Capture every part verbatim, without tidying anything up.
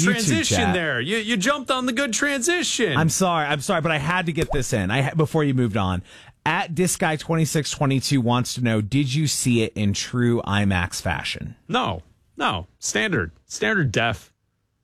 transition chat. there. You you jumped on the good transition. I'm sorry. I'm sorry, but I had to get this in. I before you moved on. At This Guy twenty-six twenty-two wants to know, did you see it in true IMAX fashion? No, no. Standard. Standard def.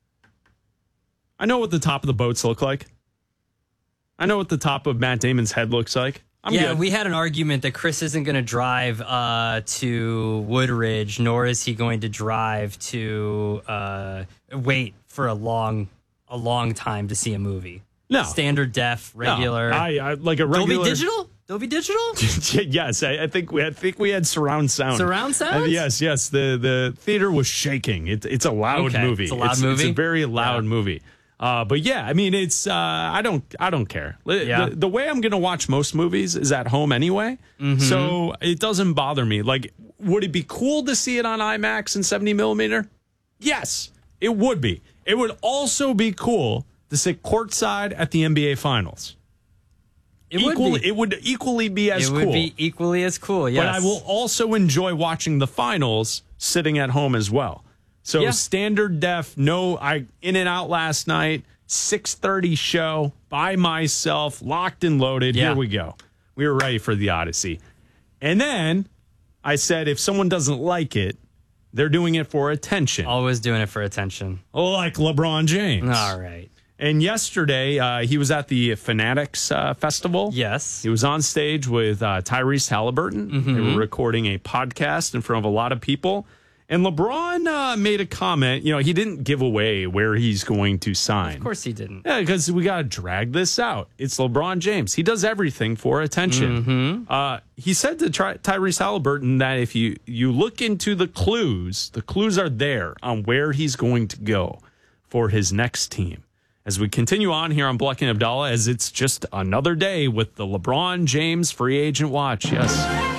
I know what the top of the boats look like. I know what the top of Matt Damon's head looks like. I'm yeah, good. we had an argument that Chris isn't going to drive uh, to Woodridge, nor is he going to drive to uh, wait for a long, a long time to see a movie. No. Standard def, regular. No, I, I like a regular. Dolby Digital? Dolby Digital? Yes, I, I think we I think we had surround sound. Surround sound? Uh, yes, yes. The the theater was shaking. It, it's a loud Okay, movie. it's a loud it's, movie? It's a very loud Yeah. movie. Uh, but yeah, I mean, it's uh, I don't I don't care. Yeah. The, the way I'm going to watch most movies is at home anyway, Mm-hmm. so it doesn't bother me. Like, would it be cool to see it on IMAX and seventy millimeter? Yes, it would be. It would also be cool to sit courtside at the N B A Finals. It Equally, would be. it would equally be as it cool. would be equally as cool, yes. But I will also enjoy watching the finals sitting at home as well. So Yeah. standard def, no, I in and out last night, six thirty show by myself, locked and loaded. Yeah. Here we go. We were ready for the Odyssey. And then I said, if someone doesn't like it, they're doing it for attention. Always doing it for attention. Like LeBron James. All right. And yesterday, uh, he was at the Fanatics uh, Festival. Yes. He was on stage with uh, Tyrese Halliburton. Mm-hmm. They were recording a podcast in front of a lot of people. And LeBron uh, made a comment. You know, he didn't give away where he's going to sign. Of course he didn't. Yeah, because we got to drag this out. It's LeBron James. He does everything for attention. Mm-hmm. Uh, he said to Ty- Tyrese Halliburton that if you, you look into the clues, the clues are there on where he's going to go for his next team. As we continue on here on Bleck and Abdallah, as it's just another day with the LeBron James free agent watch. Yes.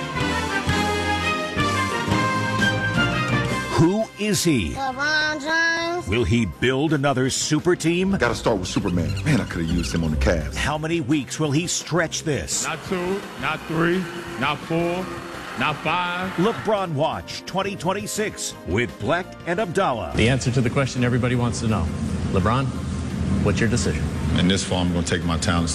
Who is he? LeBron James. Will he build another super team? Got to start with Superman. Man, I could have used him on the Cavs. How many weeks will he stretch this? Not two, not three, not four, not five. LeBron Watch twenty twenty-six with Bleck and Abdallah. The answer to the question everybody wants to know. LeBron, what's your decision? In this fall, I'm going to take my talents.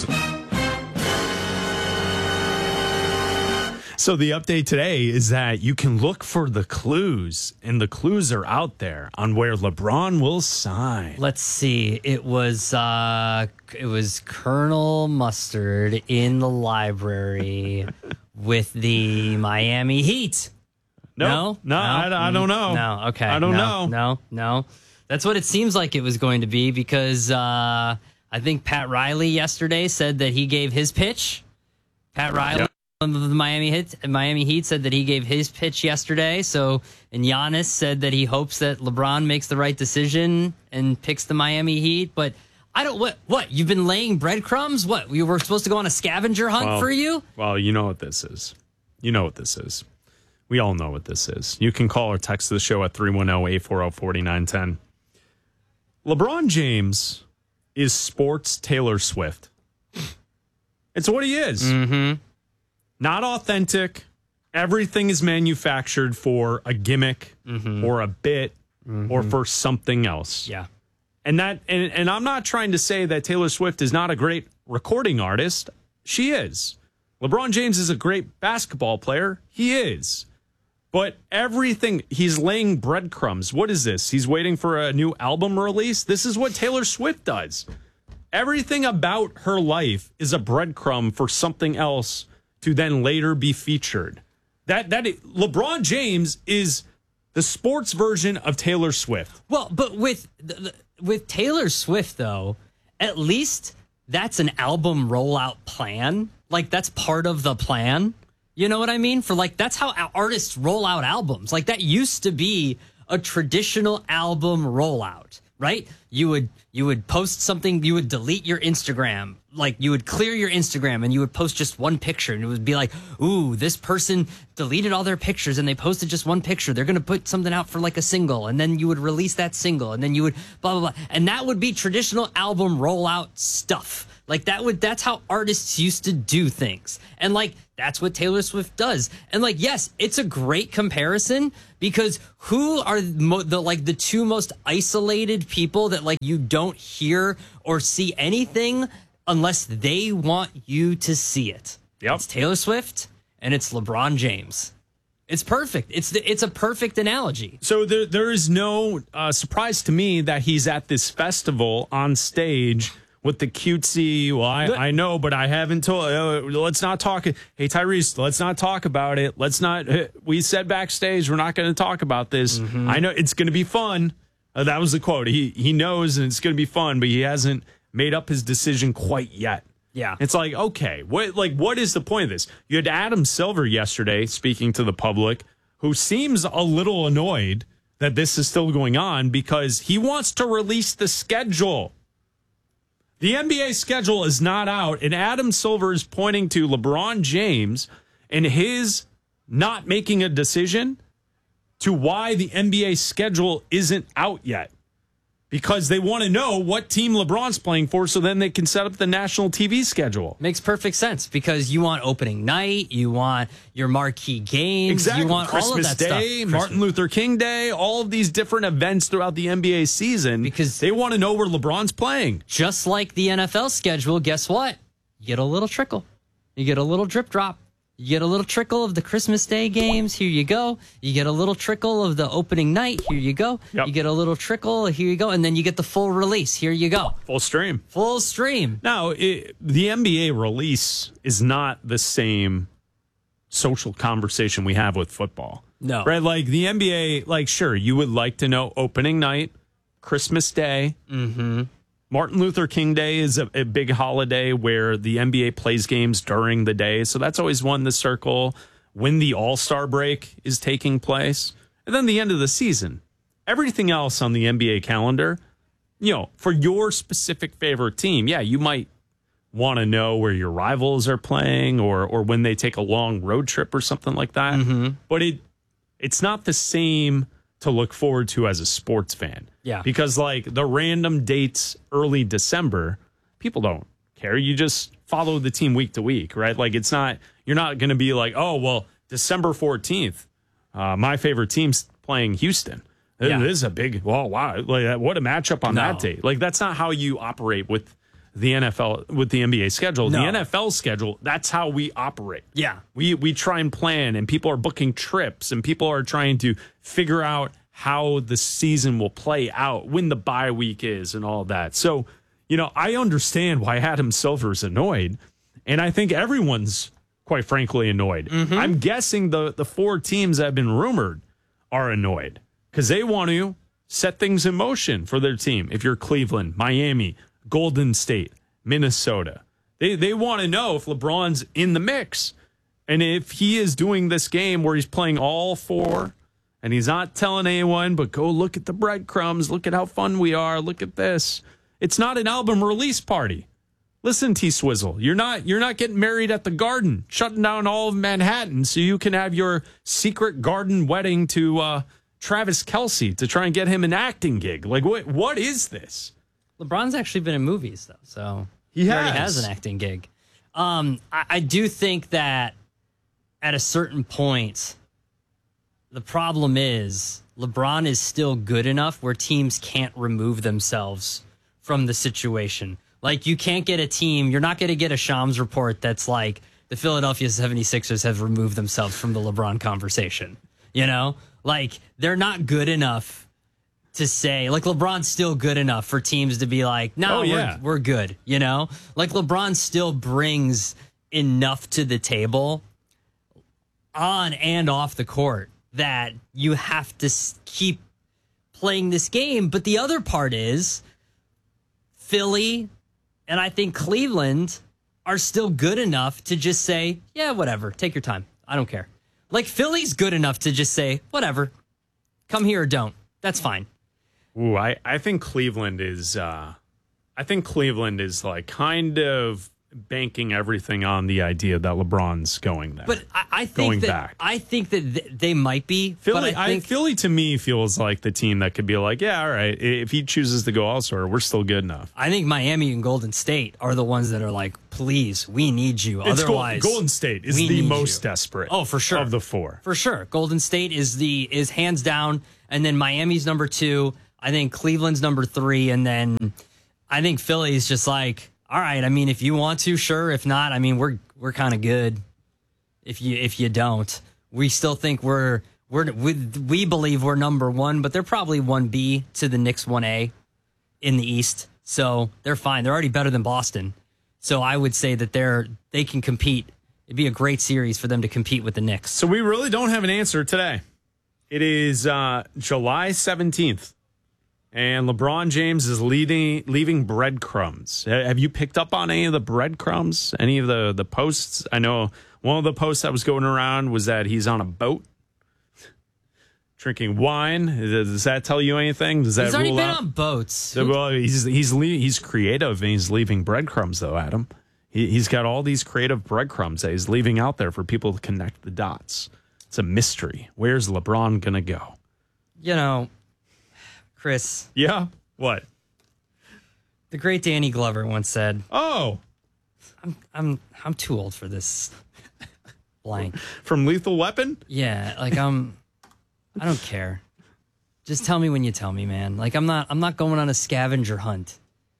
So the update today is that you can look for the clues, and the clues are out there on where LeBron will sign. Let's see. It was uh it was Colonel Mustard in the library with the Miami Heat. No, no, I, I don't know. No, okay. I don't no, know. No, no. That's what it seems like it was going to be because uh, I think Pat Riley yesterday said that he gave his pitch. Pat Riley Yep. of the Miami Heat, Miami Heat said that he gave his pitch yesterday. So, and Giannis said that he hopes that LeBron makes the right decision and picks the Miami Heat. But I don't. What? What? You've been laying breadcrumbs? What? We were supposed to go on a scavenger hunt Well, for you? Well, you know what this is. You know what this is. We all know what this is. You can call or text the show at three one zero, eight four zero, four nine one zero. LeBron James is sports Taylor Swift. It's what he is. Mm-hmm. Not authentic. Everything is manufactured for a gimmick Mm-hmm. or a bit Mm-hmm. or for something else. Yeah. And that and, and I'm not trying to say that Taylor Swift is not a great recording artist. She is. LeBron James is a great basketball player. He is. But everything, he's laying breadcrumbs. What is this? He's waiting for a new album release? This is what Taylor Swift does. Everything about her life is a breadcrumb for something else to then later be featured. That that LeBron James is the sports version of Taylor Swift. Well, but with the, the, with Taylor Swift though, at least that's an album rollout plan. Like that's part of the plan. You know what I mean? For like that's how artists roll out albums. Like that used to be a traditional album rollout, right? You would you would post something, you would delete your Instagram. Like you would clear your Instagram and you would post just one picture and it would be like, ooh, this person deleted all their pictures and they posted just one picture. They're going to put something out for like a single and then you would release that single and then you would blah, blah, blah. And that would be traditional album rollout stuff. Like that would that's how artists used to do things. And like that's what Taylor Swift does. And like yes, it's a great comparison because who are mo- the like the two most isolated people that like you don't hear or see anything unless they want you to see it? Yep. It's Taylor Swift and it's LeBron James. It's perfect. It's the, it's a perfect analogy. So there there is no uh, surprise to me that he's at this festival on stage with the cutesy, well, I, I know, but I haven't told, uh, let's not talk. Hey, Tyrese, let's not talk about it. Let's not, we said backstage, we're not going to talk about this. Mm-hmm. I know it's going to be fun. Uh, that was the quote. He, he knows and it's going to be fun, but he hasn't made up his decision quite yet. Yeah. It's like, okay, what, like, what is the point of this? You had Adam Silver yesterday speaking to the public, who seems a little annoyed that this is still going on because he wants to release the schedule. The N B A schedule is not out, and Adam Silver is pointing to LeBron James and his not making a decision to why the N B A schedule isn't out yet. Because they want to know what team LeBron's playing for so then they can set up the national T V schedule. Makes perfect sense because you want opening night, you want your marquee games, exactly. you want Christmas all of that Day, stuff. Martin Luther King Day, all of these different events throughout the N B A season because they want to know where LeBron's playing. Just like the N F L schedule, guess what? You get a little trickle. You get a little drip drop. You get a little trickle of the Christmas Day games. Here you go. You get a little trickle of the opening night. Here you go. Yep. You get a little trickle. Here you go. And then you get the full release. Here you go. Full stream. Full stream. Now, it, the N B A release is not the same social conversation we have with football. No. Right? Like the N B A, like, sure, you would like to know opening night, Christmas Day. Mm-hmm. Martin Luther King Day is a, a big holiday where the N B A plays games during the day. So that's always one to circle. When the All-Star break is taking place. And then the end of the season. Everything else on the N B A calendar, you know, for your specific favorite team, yeah, you might want to know where your rivals are playing or or when they take a long road trip or something like that. Mm-hmm. But it it's not the same to look forward to as a sports fan. Yeah. Because like the random dates early December, people don't care. You just follow the team week to week, right? Like it's not, you're not going to be like, oh, well, December fourteenth, uh, my favorite team's playing Houston. Yeah. This is a big, well, wow, like what a matchup on No. that date. Like that's not how you operate with the N F L, with the N B A schedule. No. The N F L schedule, that's how we operate. Yeah. We we try and plan, and people are booking trips, and people are trying to figure out how the season will play out, when the bye week is, and all that. So, you know, I understand why Adam Silver's annoyed, and I think everyone's, quite frankly, annoyed. Mm-hmm. I'm guessing the, the four teams that have been rumored are annoyed because they want to set things in motion for their team. If you're Cleveland, Miami, Golden State, Minnesota, they they want to know if LeBron's in the mix. And if he is doing this game where he's playing all four and he's not telling anyone, but go look at the breadcrumbs, look at how fun we are, look at this. It's not an album release party. Listen, T-Swizzle, you're not you're not getting married at the Garden, shutting down all of Manhattan so you can have your secret garden wedding to uh, Travis Kelce to try and get him an acting gig. Like, what what is this? LeBron's actually been in movies, though, so He he already has. has an acting gig. Um, I, I do think that at a certain point, the problem is LeBron is still good enough where teams can't remove themselves from the situation. Like, you can't get a team, you're not going to get a Shams report that's like, the Philadelphia seventy-sixers have removed themselves from the LeBron conversation. You know? Like, they're not good enough to say, like, LeBron's still good enough for teams to be like, no, Oh, yeah. we're, we're good, you know? Like, LeBron still brings enough to the table on and off the court that you have to s- keep playing this game. But the other part is Philly and I think Cleveland are still good enough to just say, yeah, whatever, take your time. I don't care. Like, Philly's good enough to just say, whatever, come here or don't. That's fine. Ooh, I, I think Cleveland is, uh, I think Cleveland is like kind of banking everything on the idea that LeBron's going there. But I, I think going that back. I think that th- they might be. Philly, but I think I, Philly to me feels like the team that could be like, yeah, all right, if he chooses to go elsewhere, we're still good enough. I think Miami and Golden State are the ones that are like, please, we need you. It's Otherwise, Gold, Golden State is we the need most you. desperate. Oh, for sure, of the four, for sure. Golden State is the is hands down, and then Miami's number two. I think Cleveland's number three, and then I think Philly's just like, all right. I mean, if you want to, sure. If not, I mean, we're we're kind of good. If you if you don't, we still think we're we're we, we believe we're number one, but they're probably one B to the Knicks one A in the East, so they're fine. They're already better than Boston, so I would say that they're they can compete. It'd be a great series for them to compete with the Knicks. So we really don't have an answer today. It is uh, July seventeenth. And LeBron James is leading, leaving breadcrumbs. Have you picked up on any of the breadcrumbs? Any of the, the posts? I know one of the posts that was going around was that he's on a boat drinking wine. Does that tell you anything? Does that He's already rule been out? on boats. So, well, he's he's le- he's creative and he's leaving breadcrumbs, though, Adam. He, he's got all these creative breadcrumbs that he's leaving out there for people to connect the dots. It's a mystery. Where's LeBron going to go? You know, Chris. Yeah? What? The great Danny Glover once said, Oh. I'm I'm I'm too old for this blank. From Lethal Weapon? Yeah, like I'm I don't care. Just tell me when you tell me, man. Like I'm not I'm not going on a scavenger hunt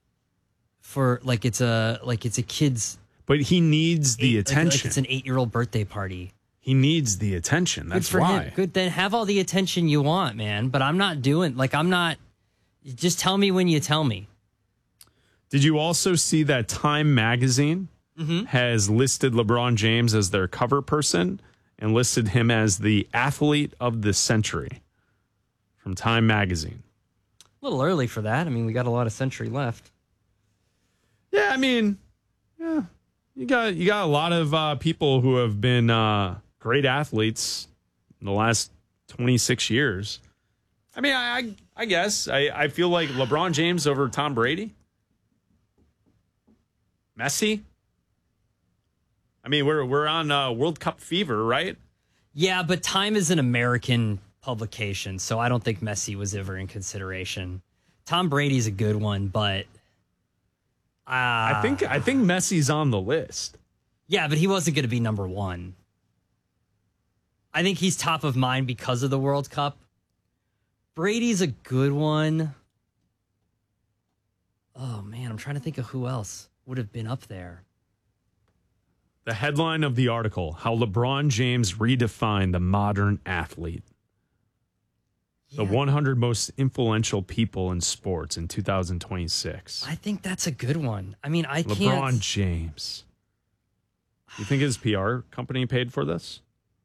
for like it's a like it's a kid's But he needs the eight, like- attention. Like it's an eight-year-old birthday party. He needs the attention. That's Good for why. him. Good, then have all the attention you want, man. But I'm not doing like I'm not. Just tell me when you tell me. Did you also see that Time Magazine Mm-hmm. has listed LeBron James as their cover person and listed him as the athlete of the century from Time Magazine? A little early for that. I mean, we got a lot of century left. Yeah, I mean, yeah, you got you got a lot of uh, people who have been uh, great athletes in the last twenty-six years. I mean, I I, I guess I, I feel like LeBron James over Tom Brady, Messi. I mean, we're we're on uh, World Cup fever, right? Yeah, but Time is an American publication, so I don't think Messi was ever in consideration. Tom Brady's a good one, but uh, I think I think Messi's on the list. yeah, but he wasn't going to be number one. I think he's top of mind because of the World Cup. Brady's a good one. Oh man, I'm trying to think of who else would have been up there. The headline of the article: How LeBron James redefined the modern athlete. The Yeah. one hundred most influential people in sports in two thousand twenty-six. I think that's a good one. I mean, I LeBron can't. James. You think his P R company paid for this?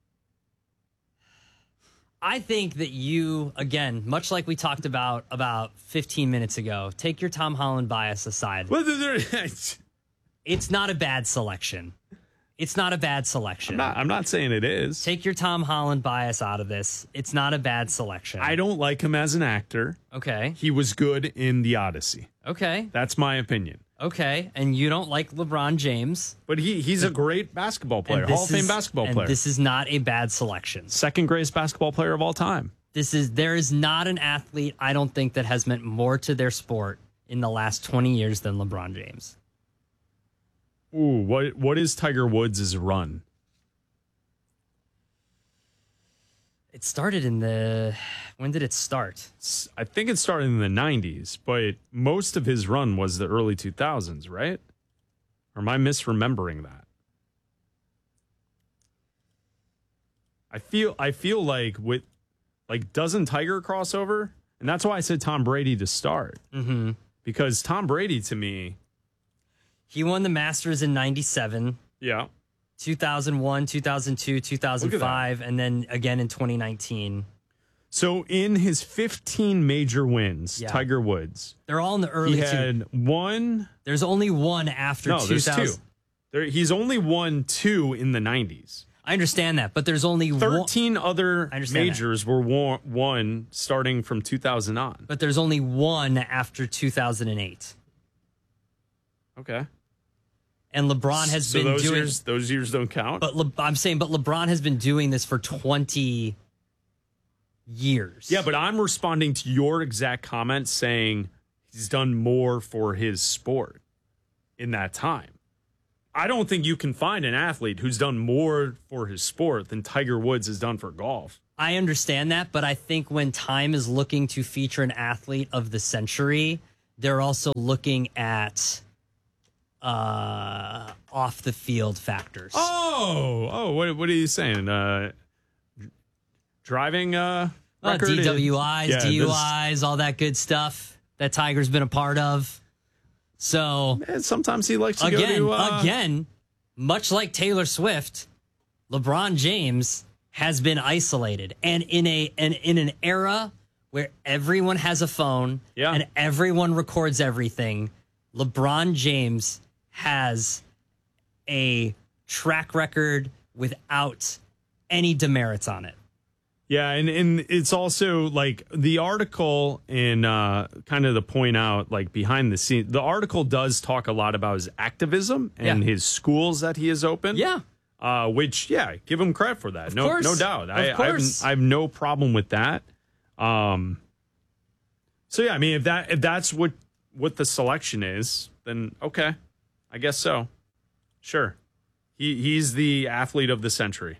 I think that you, again, much like we talked about about fifteen minutes ago, take your Tom Holland bias aside. It's not a bad selection. It's not a bad selection. I'm not, I'm not saying it is. Take your Tom Holland bias out of this. It's not a bad selection. I don't like him as an actor. Okay. He was good in The Odyssey. Okay. That's my opinion. Okay. And you don't like LeBron James. But he he's a great basketball player, And this Hall of Fame is- basketball and player. This is not a bad selection. Second greatest basketball player of all time. This is there is not an athlete I don't think that has meant more to their sport in the last twenty years than LeBron James. Ooh, what what is Tiger Woods' run? It started in the when did it start? I think it started in the nineties, but most of his run was the early two thousands, right? Or am I misremembering that? I feel I feel like with like doesn't Tiger cross over? And that's why I said Tom Brady to start. Mm-hmm. Because Tom Brady to me, He won the Masters in ninety-seven, yeah. two thousand one, two thousand two, two thousand five, and then again in twenty nineteen. So in his fifteen major wins, Yeah. Tiger Woods, They're all in the early he two. had one. There's only one after No, there's two thousand. two. There, he's only won two in the nineties. I understand that, but there's only one. thirteen other I understand majors were won, won starting from two thousand on. But there's only one after two thousand eight. Okay. And LeBron has so been those doing years, those years don't count. But Le, I'm saying, but LeBron has been doing this for twenty years. Yeah, but I'm responding to your exact comment saying he's done more for his sport in that time. I don't think you can find an athlete who's done more for his sport than Tiger Woods has done for golf. I understand that, but I think when Time is looking to feature an athlete of the century, they're also looking at uh, off the field factors. Oh, oh, what what are you saying? Uh, driving uh, Uh, record? D W Is, Yeah, D U Is, this- all that good stuff that Tiger's been a part of. So And sometimes he likes to again, go to uh, again, much like Taylor Swift, LeBron James has been isolated, and in a and in an era where everyone has a phone Yeah. and everyone records everything, LeBron James has a track record without any demerits on it. Yeah, and, and it's also like the article in uh, kind of the point out, like behind the scenes, the article does talk a lot about his activism and Yeah. his schools that he has opened. Yeah. Uh, which, yeah, give him credit for that. Of no, course. no doubt. Of I, I, have, course. I have no problem with that. Um, so yeah, I mean, if that if that's what what the selection is, then okay, I guess so. Sure, he he's the athlete of the century.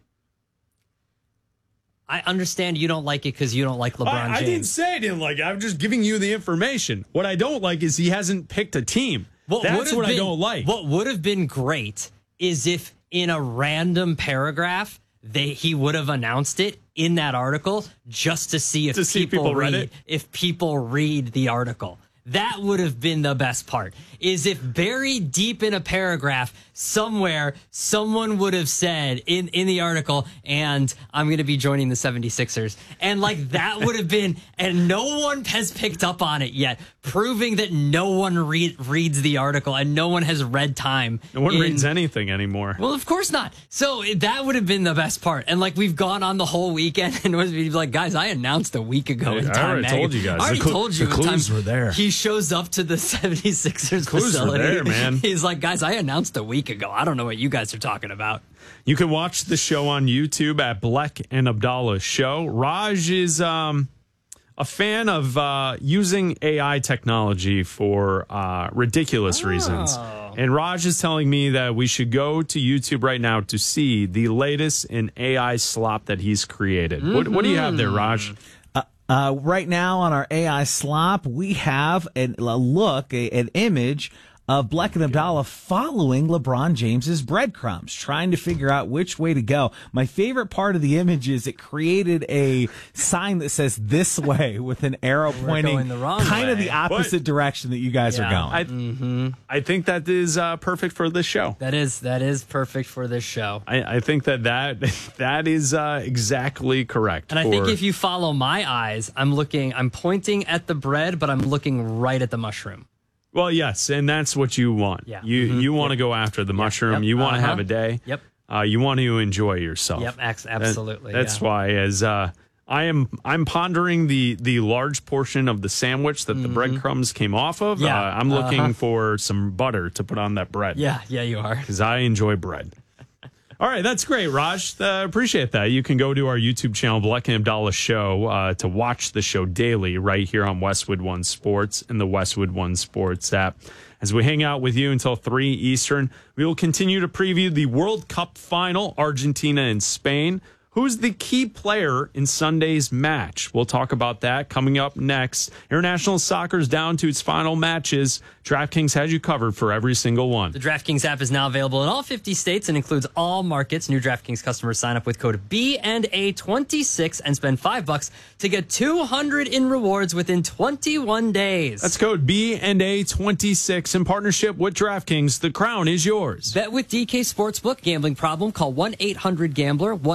I understand you don't like it because you don't like LeBron I, I James. didn't say I didn't like it. I'm just giving you the information. What I don't like is he hasn't picked a team. What That's would've what I been- don't like. What would have been great is if in a random paragraph they he would have announced it in that article just to see if To see if people, people read read it? if people read the article. That would have been the best part. Is if buried deep in a paragraph somewhere, someone would have said in, in the article, and I'm going to be joining the seventy-sixers. And like that would have been, and no one has picked up on it yet, proving that no one read, reads the article and no one has read Time. No one in- reads anything anymore. Well, of course not. So that would have been the best part. And like we've gone on the whole weekend and was like, guys, I announced a week ago in I Time. already magazine. told you guys. I already The cl- told you the in clues Time- were there. He shows up to the seventy-sixers Clues were facility. there, man. He's like, guys, I announced a week ago. I don't know what you guys are talking about. You can watch the show on YouTube at Bleck and Abdallah Show. Raj is um, a fan of uh, using A I technology for uh, ridiculous reasons. And Raj is telling me that we should go to YouTube right now to see the latest in A I slop that he's created. What, what do you have there, Raj? Uh, right now on our A I slop, we have an, a look, a, an image of Bleck and Abdallah following LeBron James's breadcrumbs, trying to figure out which way to go. My favorite part of the image is it created a sign that says this way with an arrow pointing going the wrong kind of way. the opposite But- direction that you guys Yeah. are going. I, I think that is uh, perfect for this show. That is that is perfect for this show. I, I think that that, that is uh, exactly correct. And I think for- if you follow my eyes, I'm looking, I'm pointing at the bread, but I'm looking right at the mushroom. Well, yes, and that's what you want. Yeah. You you want to go after the mushroom. Yep. You want to Uh-huh. have a day. Yep. Uh, you want to enjoy yourself. Yep, ex- That- absolutely, that's yeah. why, as uh, I am, I'm pondering the the large portion of the sandwich that the breadcrumbs came off of. Mm-hmm. Yeah. Uh, I'm looking Uh-huh. for some butter to put on that bread. Yeah, yeah, you are. because I enjoy bread. All right, that's great, Raj. Uh, appreciate that. You can go to our YouTube channel, Bleck and Abdallah Show, uh, to watch the show daily right here on Westwood One Sports and the Westwood One Sports app. As we hang out with you until three Eastern, we will continue to preview the World Cup final, Argentina and Spain. Who's the key player in Sunday's match? We'll talk about that coming up next. International soccer's down to its final matches. DraftKings has you covered for every single one. The DraftKings app is now available in all fifty states and includes all markets. New DraftKings customers sign up with code B and A twenty-six and spend five bucks to get two hundred in rewards within twenty-one days. That's code B and A twenty-six in partnership with DraftKings. The crown is yours. Bet with D K Sportsbook. Gambling problem? Call one eight hundred gambler, one eight hundred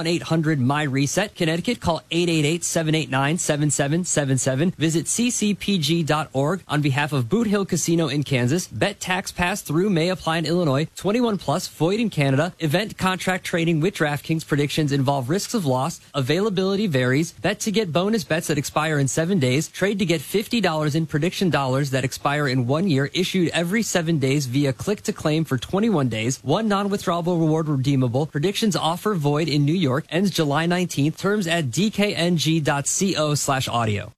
hundred my reset. Connecticut, call eight eight eight, seven eight nine, seven seven seven seven. Visit c c p g dot org on behalf of Boot Hill Casino in Kansas. Bet tax pass through may apply in Illinois. twenty-one plus, void in Canada. Event contract trading with DraftKings. Predictions involve risks of loss. Availability varies. Bet to get bonus bets that expire in seven days. Trade to get fifty dollars in prediction dollars that expire in one year. Issued every seven days via click to claim for twenty-one days. One non-withdrawable reward redeemable. Predictions offer void in New York. Ends July nineteenth. Terms at d k n g dot co slash audio.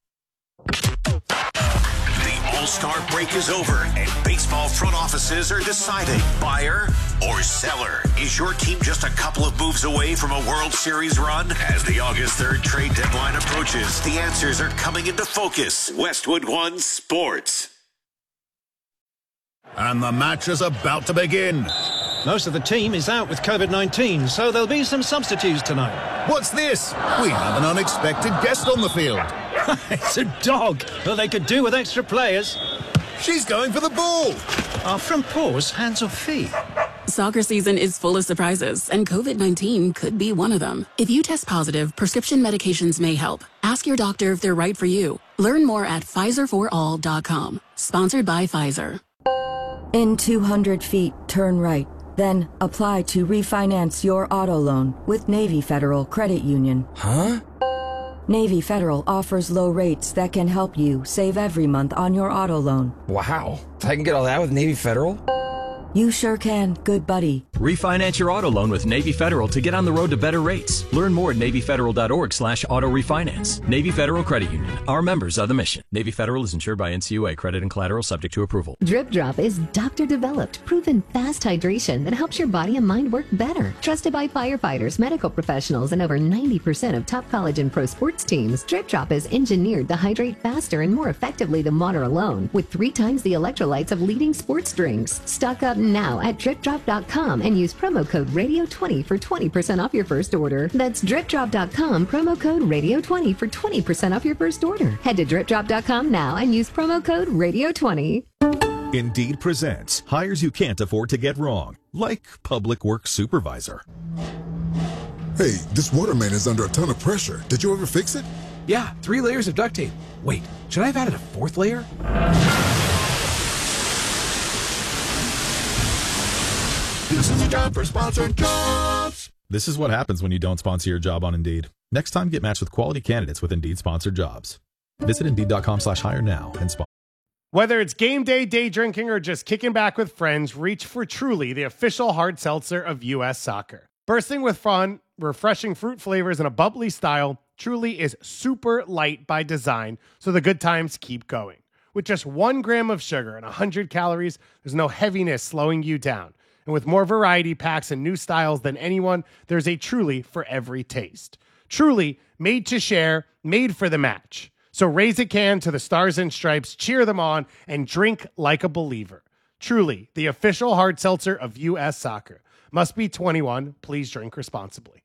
The All-Star break is over, and baseball front offices are deciding buyer or seller. Is your team just a couple of moves away from a World Series run? As the August third trade deadline approaches, the answers are coming into focus. Westwood One Sports. And the match is about to begin. Most of the team is out with COVID nineteen, so there'll be some substitutes tonight. What's this? We have an unexpected guest on the field. It's a dog, but they could do with extra players. She's going for the ball. Are front paws hands or feet? Soccer season is full of surprises, and COVID nineteen could be one of them. If you test positive, prescription medications may help. Ask your doctor if they're right for you. Learn more at Pfizer for all dot com. Sponsored by Pfizer. In two hundred feet, turn right. Then apply to refinance your auto loan with Navy Federal Credit Union. Huh? Navy Federal offers low rates that can help you save every month on your auto loan. Wow. I can get all that with Navy Federal? You sure can, good buddy. Refinance your auto loan with Navy Federal to get on the road to better rates. Learn more at NavyFederal.org slash auto refinance. Navy Federal Credit Union. Our members are the mission. Navy Federal is insured by N C U A. Credit and collateral subject to approval. Drip Drop is doctor-developed, proven fast hydration that helps your body and mind work better. Trusted by firefighters, medical professionals, and over ninety percent of top college and pro sports teams, Drip Drop is engineered to hydrate faster and more effectively than water alone, with three times the electrolytes of leading sports drinks. Stock up now at drip drop dot com and use promo code radio twenty for twenty percent off your first order. That's drip drop dot com, promo code radio twenty for twenty percent off your first order. Head to drip drop dot com now and use promo code radio twenty. Indeed presents hires you can't afford to get wrong, like public works supervisor. Hey, this water main is under a ton of pressure. Did you ever fix it? Yeah, three layers of duct tape. Wait, should I have added a fourth layer? This is a job for sponsored jobs. This is what happens when you don't sponsor your job on Indeed. Next time, get matched with quality candidates with Indeed sponsored jobs. Visit Indeed.com slash hire now and sponsor. Whether it's game day, day drinking, or just kicking back with friends, reach for Truly, the official hard seltzer of U S Soccer. Bursting with fun, refreshing fruit flavors, and a bubbly style, Truly is super light by design, so the good times keep going. With just one gram of sugar and one hundred calories, there's no heaviness slowing you down. And with more variety packs and new styles than anyone, there's a Truly for every taste. Truly, made to share, made for the match. So raise a can to the Stars and Stripes, cheer them on, and drink like a believer. Truly, the official hard seltzer of U S Soccer. Must be twenty-one. Please drink responsibly.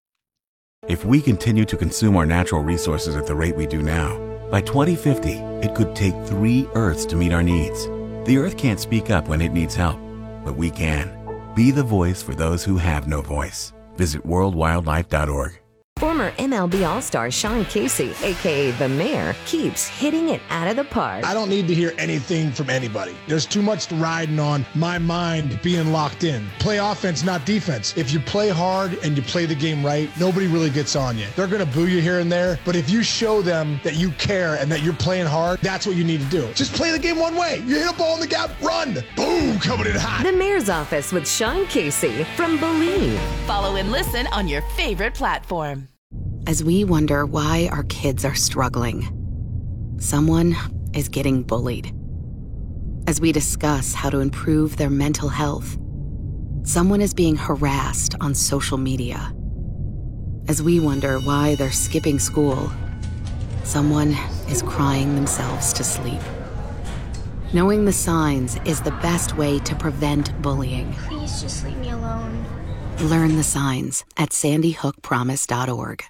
If we continue to consume our natural resources at the rate we do now, by twenty fifty, it could take three Earths to meet our needs. The Earth can't speak up when it needs help, but we can. Be the voice for those who have no voice. Visit world wildlife dot org. Former M L B All-Star Sean Casey, a k a. The Mayor, keeps hitting it out of the park. I don't need to hear anything from anybody. There's too much riding on my mind being locked in. Play offense, not defense. If you play hard and you play the game right, nobody really gets on you. They're going to boo you here and there, but if you show them that you care and that you're playing hard, that's what you need to do. Just play the game one way. You hit a ball in the gap, run. Boom, coming in hot. The Mayor's Office with Sean Casey from Believe. Follow and listen on your favorite platform. As we wonder why our kids are struggling, someone is getting bullied. As we discuss how to improve their mental health, someone is being harassed on social media. As we wonder why they're skipping school, someone is crying themselves to sleep. Knowing the signs is the best way to prevent bullying. Please just leave me alone. Learn the signs at sandy hook promise dot org.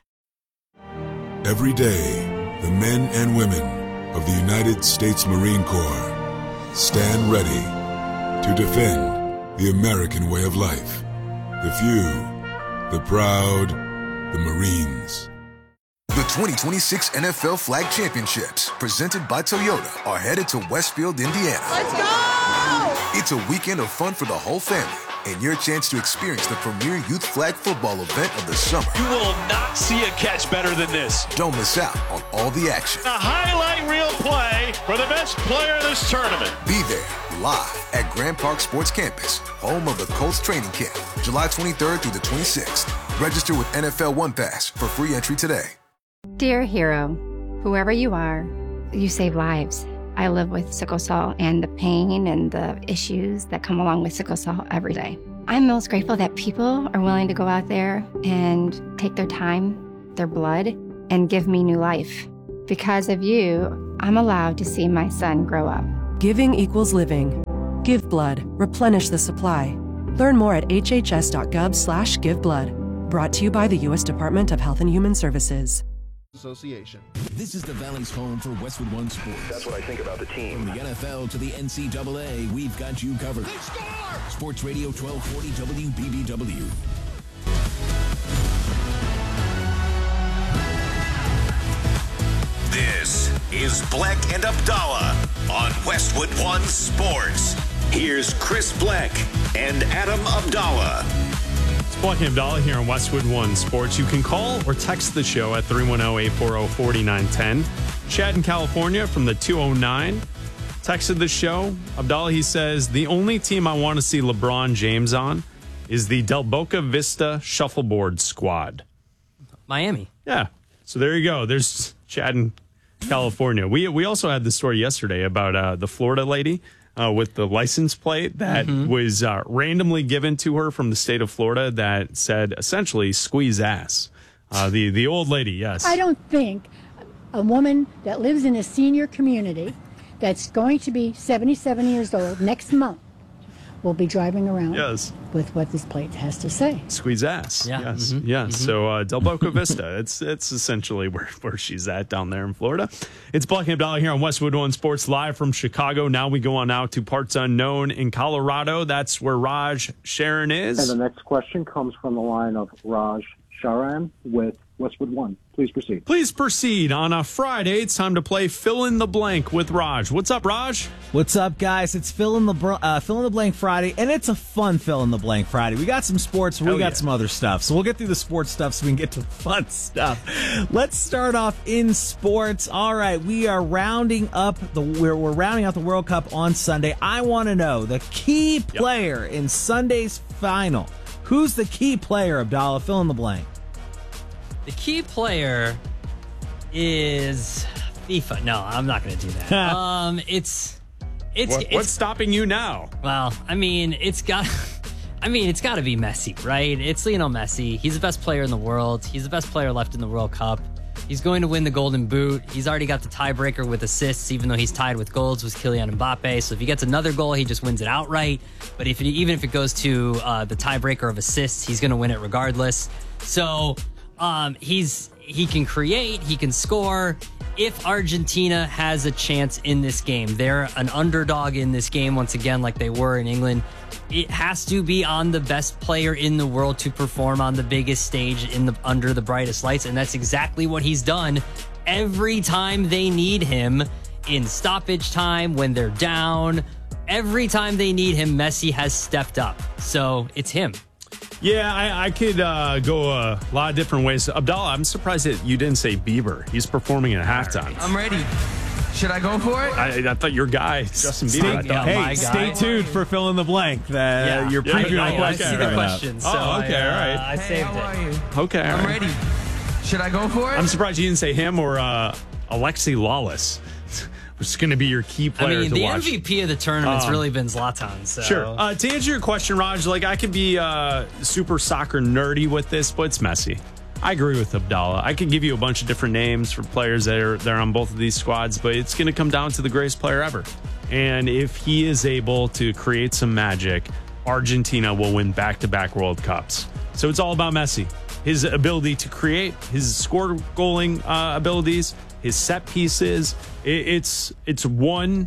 Every day, the men and women of the United States Marine Corps stand ready to defend the American way of life. The few, the proud, the Marines. The twenty twenty-six N F L Flag Championships, presented by Toyota, are headed to Westfield, Indiana. Let's go! It's a weekend of fun for the whole family and your chance to experience the premier youth flag football event of the summer. You will not see a catch better than this. Don't miss out on all the action. A highlight reel play for the best player in this tournament. Be there live at Grand Park Sports Campus, home of the Colts training camp, July twenty-third through the twenty-sixth. Register with N F L One Pass for free entry today. Dear hero, whoever you are, you save lives. I live with sickle cell and the pain and the issues that come along with sickle cell every day. I'm most grateful that people are willing to go out there and take their time, their blood, and give me new life. Because of you, I'm allowed to see my son grow up. Giving equals living. Give blood. Replenish the supply. Learn more at hhs.gov slash giveblood. Brought to you by the U S Department of Health and Human Services. Association. This is the Valley's home for Westwood One Sports. That's what I think about the team. From the N F L to the N C double A, we've got you covered. They score! Sports Radio twelve forty W B B W. This is Bleck and Abdallah on Westwood One Sports. Here's Chris Bleck and Adam Abdallah. It's Bleck and Abdallah here on Westwood One Sports. You can call or text the show at three one zero, eight four zero, four nine one zero. Chad in California from the two oh nine texted the show. Abdallah, he says, the only team I want to see LeBron James on is the Del Boca Vista Shuffleboard Squad. Miami. Yeah. So there you go. There's Chad in California. We we also had the story yesterday about uh, the Florida lady uh, with the license plate that mm-hmm. was uh, randomly given to her from the state of Florida that said essentially squeeze ass. Uh, the, the old lady, yes. I don't think a woman that lives in a senior community that's going to be seventy-seven years old next month will be driving around yes. with what this plate has to say. Squeeze ass. Yeah. Yes. Mm-hmm. Yeah. Mm-hmm. So uh, Del Boca Vista, it's it's essentially where, where she's at down there in Florida. It's Bleck and Abdallah here on Westwood One Sports live from Chicago. Now we go on out to parts unknown in Colorado. That's where Raj Sharon is. And the next question comes from the line of Raj Sharan with Westwood One. Please proceed. Please proceed. On a Friday, it's time to play Fill in the Blank with Raj. What's up, Raj? What's up, guys? It's Fill in the Br- uh, Fill in the Blank Friday, and it's a fun Fill in the Blank Friday. We got some sports, we Hell got yeah. some other stuff. So we'll get through the sports stuff so we can get to the fun stuff. Let's start off in sports. All right, we are rounding up the we're, we're rounding out the World Cup on Sunday. I want to know the key player yep. in Sunday's final. Who's the key player, Abdallah? Fill in the blank. The key player is FIFA. No, I'm not going to do that. um, it's it's, what, it's what's stopping you now? Well, I mean, it's got. I mean, it's got to be Messi, right? It's Lionel Messi. He's the best player in the world. He's the best player left in the World Cup. He's going to win the Golden Boot. He's already got the tiebreaker with assists, even though he's tied with goals with Kylian Mbappe. So if he gets another goal, he just wins it outright. But if it, even if it goes to uh, the tiebreaker of assists, he's going to win it regardless. So. Um, he's he can create, he can score. If Argentina has a chance in this game, they're an underdog in this game once again, like they were in England. It has to be on the best player in the world to perform on the biggest stage in the under the brightest lights, and that's exactly what he's done every time they need him in stoppage time when they're down. Every time they need him, Messi has stepped up. So it's him. Yeah, I, I could uh, go a lot of different ways. Abdallah, I'm surprised that you didn't say Bieber. He's performing at halftime. I'm ready. Should I go for it? I, I thought your guy, Justin Stay, Bieber. I thought, hey, my stay guy. tuned for Fill in the Blank. The, yeah. Your Yeah, preview I, of I, I questions. see the questions. So oh, okay, I, uh, all right. I Hey, saved how it. are you? Okay, all I'm right. ready. Should I go for it? I'm surprised you didn't say him or uh, Alexi Lawless, which is going to be your key player I mean, to the watch. M V P of the tournament's Um, really been Zlatan. So. Sure. Uh, to answer your question, Raj, like I could be uh, super soccer nerdy with this, but it's Messi. I agree with Abdallah. I could give you a bunch of different names for players that are there on both of these squads, but it's going to come down to the greatest player ever. And if he is able to create some magic, Argentina will win back-to-back World Cups. So it's all about Messi. His ability to create, his score goaling uh, abilities, his set pieces. It, it's it's one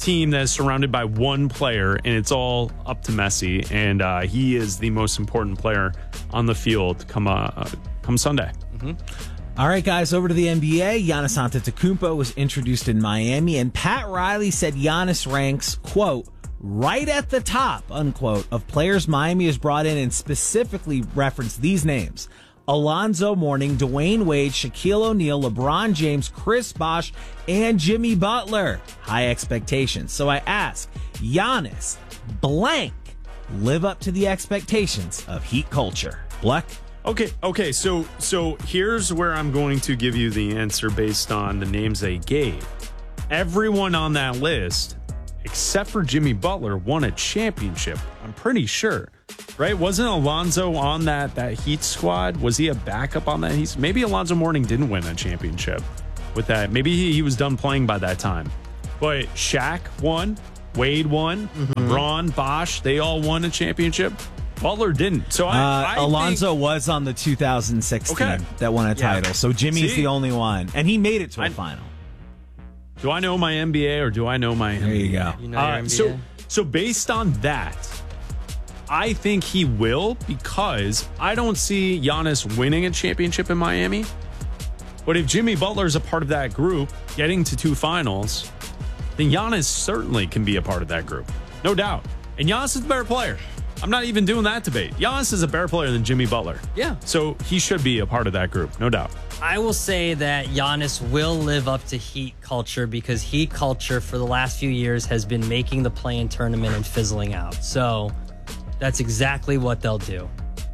team that is surrounded by one player, and it's all up to Messi, and uh, he is the most important player on the field come uh, come Sunday. Mm-hmm. All right, guys, over to the N B A. Giannis Antetokounmpo was introduced in Miami, and Pat Riley said Giannis ranks, quote, right at the top, unquote, of players Miami has brought in, and specifically referenced these names: Alonzo Mourning, Dwayne Wade, Shaquille O'Neal, LeBron James, Chris Bosh, and Jimmy Butler. High expectations. So I ask, Giannis, blank, live up to the expectations of Heat culture? Black? Okay, okay, so so here's where I'm going to give you the answer based on the names they gave. Everyone on that list, except for Jimmy Butler, won a championship. I'm pretty sure. Right? Wasn't Alonzo on that that Heat squad? Was he a backup on that Heat? Maybe Alonzo Mourning didn't win a championship with that. Maybe he, he was done playing by that time. But Shaq won, Wade won, mm-hmm. LeBron, Bosh, they all won a championship. Butler didn't. So I, uh, I Alonzo think, was on the two thousand six okay. team that won a title. Yeah. So Jimmy's See? the only one, and he made it to a I, final. Do I know my N B A or do I know my? There N B A? you go. You know uh, your N B A? So so based on that, I think he will, because I don't see Giannis winning a championship in Miami. But if Jimmy Butler is a part of that group, getting to two finals, then Giannis certainly can be a part of that group. No doubt. And Giannis is the better player. I'm not even doing that debate. Giannis is a better player than Jimmy Butler. Yeah. So he should be a part of that group, no doubt. I will say that Giannis will live up to Heat culture, because Heat culture for the last few years has been making the play-in tournament and fizzling out. So that's exactly what they'll do.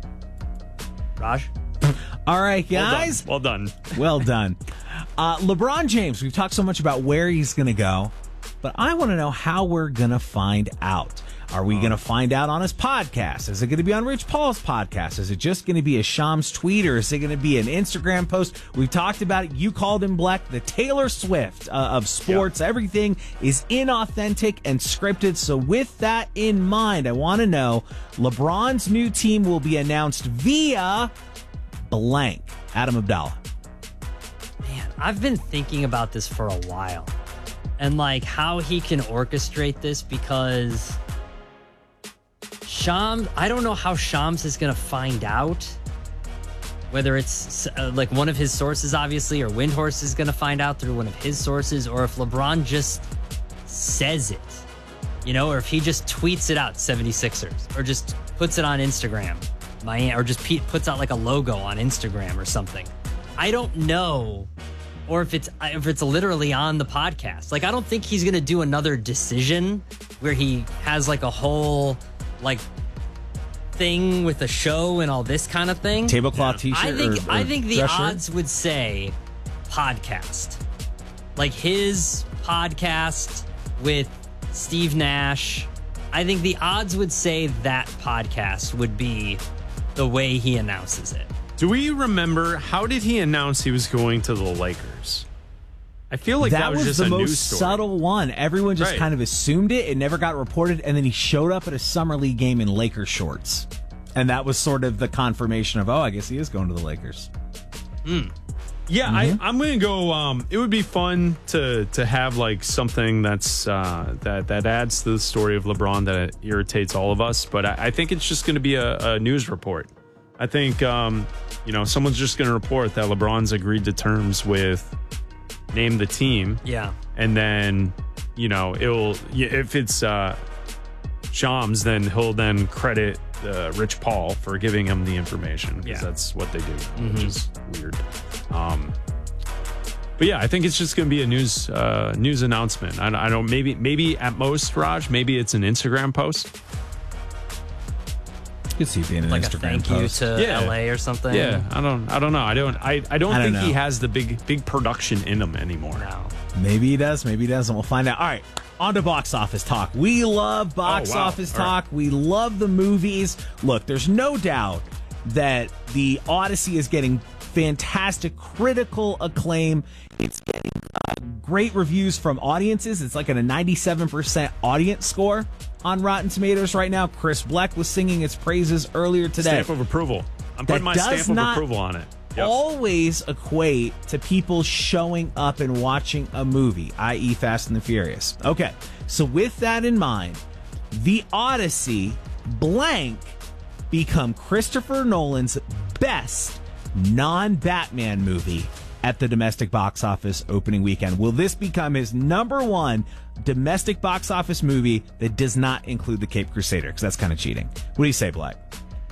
Raj? All right, guys. Well done. Well done. uh, LeBron James, we've talked so much about where he's going to go, but I want to know how we're going to find out. Are we going to find out on his podcast? Is it going to be on Rich Paul's podcast? Is it just going to be a Shams tweet, or is it going to be an Instagram post? We've talked about it. You called him Black, the Taylor Swift uh, of sports. Yeah. Everything is inauthentic and scripted. So with that in mind, I want to know, LeBron's new team will be announced via blank. Adam Abdallah. Man, I've been thinking about this for a while, and like how he can orchestrate this, because Shams, I don't know how Shams is going to find out, whether it's uh, like one of his sources, obviously, or Windhorst is going to find out through one of his sources, or if LeBron just says it, you know, or if he just tweets it out, seventy-sixers, or just puts it on Instagram, my, or just puts out like a logo on Instagram or something. I don't know. Or if it's if it's literally on the podcast. Like, I don't think he's going to do another decision where he has like a whole like thing with a show and all this kind of thing. Tablecloth yeah. t-shirt. I think or, or I think the dress odds shirt? would say podcast. Like his podcast with Steve Nash. I think the odds would say that podcast would be the way he announces it. Do we remember, how did he announce he was going to the Lakers? I feel like that, that was, was just the a most news story. subtle one. Everyone just Right. kind of assumed it. It never got reported, and then he showed up at a summer league game in Lakers shorts, and that was sort of the confirmation of, oh, I guess he is going to the Lakers. Mm. Yeah, Mm-hmm. I, I'm going to go. Um, it would be fun to to have like something that's uh, that that adds to the story of LeBron that irritates all of us. But I, I think it's just going to be a, a news report. I think um, you know someone's just going to report that LeBron's agreed to terms with name the team. Yeah, and then you know it'll if it's uh, Shams, then he'll then credit uh, Rich Paul for giving him the information, because Yeah. that's what they do, Mhm. which is weird. Um, but yeah, I think it's just going to be a news uh, news announcement. I, I don't maybe maybe at most, Raj, maybe it's an Instagram post. You could see it being an like Instagram a thank post. you to Yeah. L A or something. Yeah, I don't I don't know. I don't I, I don't I don't think he know. has the big big production in him anymore. No. Maybe he does, maybe he doesn't. We'll find out. All right, on to box office talk. We love box Oh, wow. office All talk. We love the movies. Look, there's no doubt that the Odyssey is getting fantastic critical acclaim. It's getting uh, great reviews from audiences. It's like at a ninety-seven percent audience score on Rotten Tomatoes right now. Chris Bleck was singing its praises earlier today. Stamp of approval. I'm putting my That stamp does of not approval on it. Yep. always equate to people showing up and watching a movie, that is. Fast and the Furious. Okay, So with that in mind, The Odyssey blank become Christopher Nolan's best non-Batman movie at the domestic box office opening weekend. Will this become his number one domestic box office movie that does not include The Caped Crusader? Because that's kind of cheating. What do you say, Black?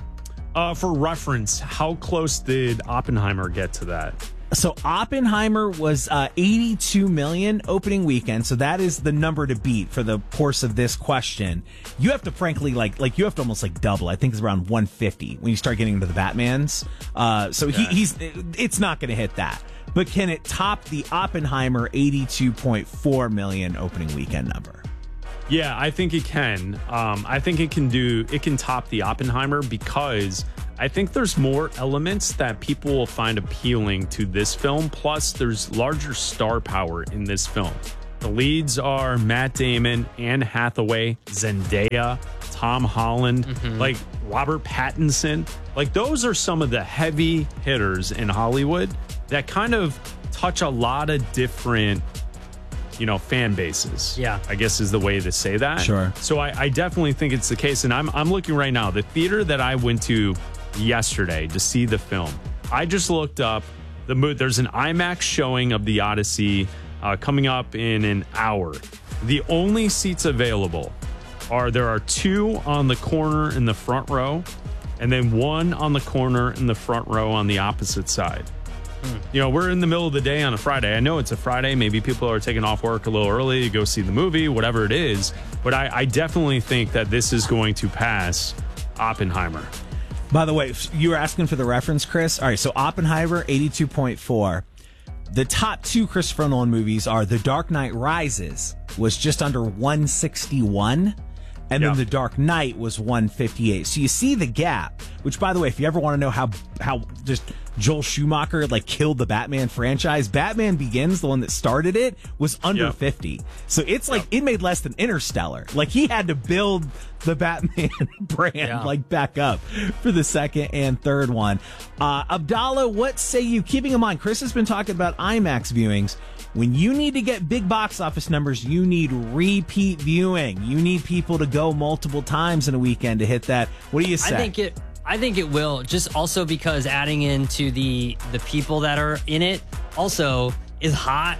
Uh, for reference, how close did Oppenheimer get to that? So Oppenheimer was uh, eighty-two million opening weekend. So that is the number to beat for the course of this question. You have to frankly like like you have to almost like double. I think it's around one fifty when you start getting into the Batmans. Uh, so he, he's it's not going to hit that. But can it top the Oppenheimer eighty-two point four million opening weekend number? Yeah, I think it can. Um, I think it can do. It can top the Oppenheimer because I think there's more elements that people will find appealing to this film. Plus, there's larger star power in this film. The leads are Matt Damon, Anne Hathaway, Zendaya, Tom Holland, mm-hmm. like Robert Pattinson. Like those are some of the heavy hitters in Hollywood that kind of touch a lot of different, you know, fan bases. Yeah. I guess is the way to say that. Sure. So I, I definitely think it's the case. And I'm I'm looking right now. The theater that I went to yesterday to see the film, I just looked up the mo- there's an IMAX showing of The Odyssey uh, coming up in an hour. The only seats available are there are two on the corner in the front row, and then one on the corner in the front row on the opposite side. Mm. You know, we're in the middle of the day on a Friday. I know it's a Friday. Maybe people are taking off work a little early to go see the movie, whatever it is. But I, I definitely think that this is going to pass Oppenheimer. By the way, you were asking for the reference, Chris. All right, so Oppenheimer, eighty-two point four. The top two Christopher Nolan movies are The Dark Knight Rises, was just under one sixty-one. And then Yeah. The Dark Knight was one fifty-eight. So you see the gap, which, by the way, if you ever want to know how how just Joel Schumacher like killed the Batman franchise, Batman Begins, the one that started it, was under Yep. fifty. So it's like it made less than Interstellar. Like he had to build the Batman brand Yeah. like back up for the second and third one. Uh, Abdallah, what say you? Keeping in mind, Chris has been talking about IMAX viewings. When you need to get big box office numbers, you need repeat viewing. You need people to go multiple times in a weekend to hit that. What do you say? I think it. I think it will. Just also because adding into the the people that are in it also is hot